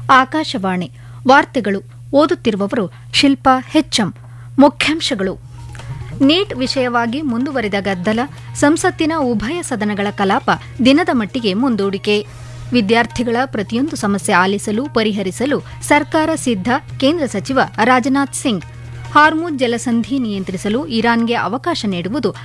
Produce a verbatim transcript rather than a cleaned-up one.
ಆಕಾಶವಾಣಿ ವಾರ್ತೆಗಳು ಓದುತ್ತಿರುವವರು ಶಿಲ್ಪಾ ಹೆಚ್ಎಂ. ಮುಖ್ಯಾಂಶಗಳು. ನೀಟ್ ವಿಷಯವಾಗಿ ಮುಂದುವರಿದ ಗದ್ದಲ, ಸಂಸತ್ತಿನ ಉಭಯ ಸದನಗಳ ಕಲಾಪ ದಿನದ ಮಟ್ಟಿಗೆ ಮುಂದೂಡಿಕೆ. ವಿದ್ಯಾರ್ಥಿಗಳ ಪ್ರತಿಯೊಂದು ಸಮಸ್ಯೆ ಆಲಿಸಲು, ಪರಿಹರಿಸಲು ಸರ್ಕಾರ ಸಿದ್ಧ, ಕೇಂದ್ರ ಸಚಿವ ರಾಜನಾಥ್ ಸಿಂಗ್. ಹಾರ್ಮುಜ್ ಜಲಸಂಧಿ ನಿಯಂತ್ರಿಸಲು ಇರಾನ್ಗೆ ಅವಕಾಶ ನೀಡುವುದು